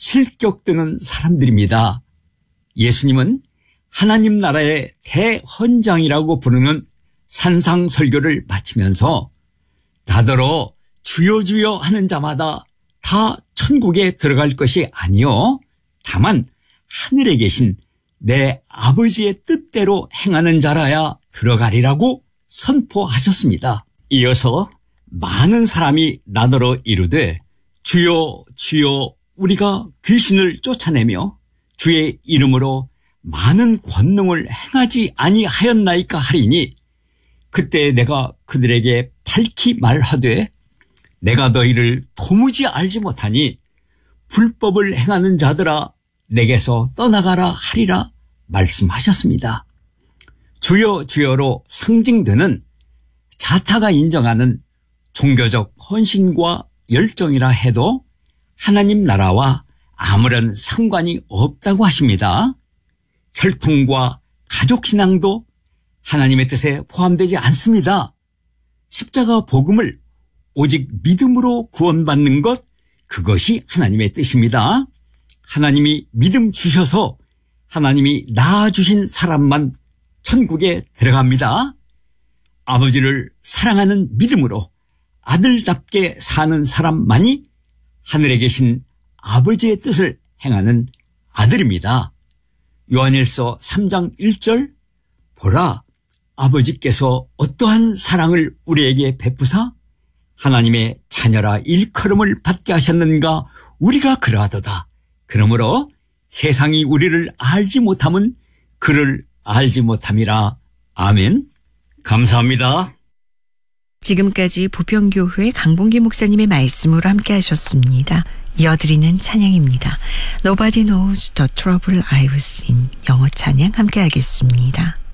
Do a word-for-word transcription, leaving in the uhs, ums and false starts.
실격되는 사람들입니다. 예수님은 하나님 나라의 대헌장이라고 부르는 산상설교를 마치면서 나더러 주여 주여 하는 자마다 다 천국에 들어갈 것이 아니요 다만 하늘에 계신 내 아버지의 뜻대로 행하는 자라야 들어가리라고 선포하셨습니다. 이어서 많은 사람이 나더러 이르되 주여 주여 우리가 귀신을 쫓아내며 주의 이름으로 많은 권능을 행하지 아니하였나이까 하리니 그때 내가 그들에게 밝히 말하되 내가 너희를 도무지 알지 못하니 불법을 행하는 자들아 내게서 떠나가라 하리라 말씀하셨습니다. 주여 주여로 상징되는 자타가 인정하는 종교적 헌신과 열정이라 해도 하나님 나라와 아무런 상관이 없다고 하십니다. 혈통과 가족신앙도 하나님의 뜻에 포함되지 않습니다. 십자가 복음을 오직 믿음으로 구원받는 것, 그것이 하나님의 뜻입니다. 하나님이 믿음 주셔서 하나님이 낳아주신 사람만 천국에 들어갑니다. 아버지를 사랑하는 믿음으로 아들답게 사는 사람만이 하늘에 계신 아버지의 뜻을 행하는 아들입니다. 요한일서 삼 장 일 절 보라 아버지께서 어떠한 사랑을 우리에게 베푸사 하나님의 자녀라 일컬음을 받게 하셨는가 우리가 그러하도다. 그러므로 세상이 우리를 알지 못함은 그를 알지 못함이라. 아멘. 감사합니다. 지금까지 부평교회 강봉기 목사님의 말씀으로 함께 하셨습니다. 이어드리는 찬양입니다. Nobody knows the trouble I was in. 영어 찬양 함께 하겠습니다.